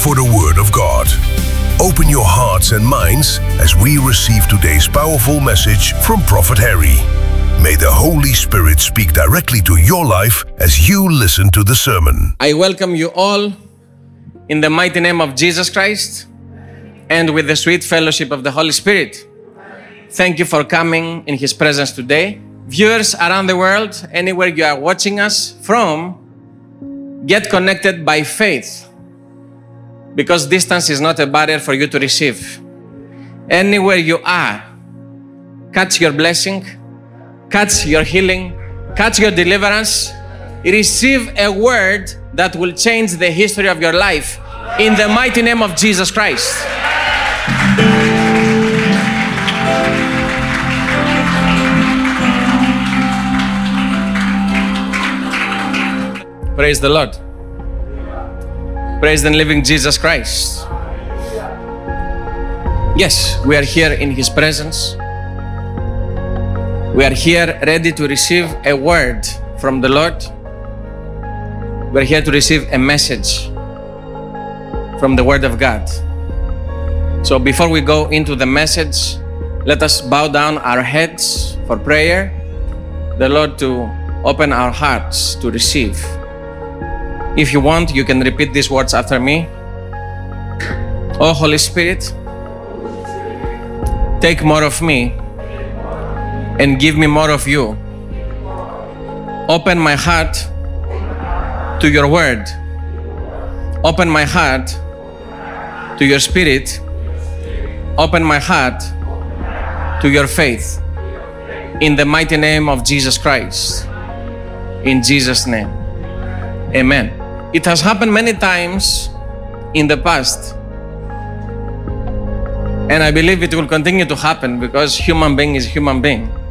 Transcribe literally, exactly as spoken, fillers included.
for the Word of God. Open your hearts and minds as we receive today's powerful message from Prophet Harry. May the Holy Spirit speak directly to your life as you listen to the sermon. I welcome you all in the mighty name of Jesus Christ and with the sweet fellowship of the Holy Spirit. Thank you for coming in His presence today. Viewers around the world, anywhere you are watching us from, get connected by faith, because distance is not a barrier for you to receive. Anywhere you are, catch your blessing, catch your healing, catch your deliverance, receive a word that will change the history of your life in the mighty name of Jesus Christ. Praise the Lord. Praise the living Jesus Christ. Yes, we are here in His presence. We are here ready to receive a word from the Lord. We are here to receive a message from the Word of God. So before we go into the message, let us bow down our heads for prayer. The Lord to open our hearts to receive. If you want, you can repeat these words after me. Oh, Holy Spirit, take more of me and give me more of you. Open my heart to your word. Open my heart to your spirit. Open my heart to your faith. In the mighty name of Jesus Christ. In Jesus' name. Amen. It has happened many times in the past, and I believe it will continue to happen because human being is human being.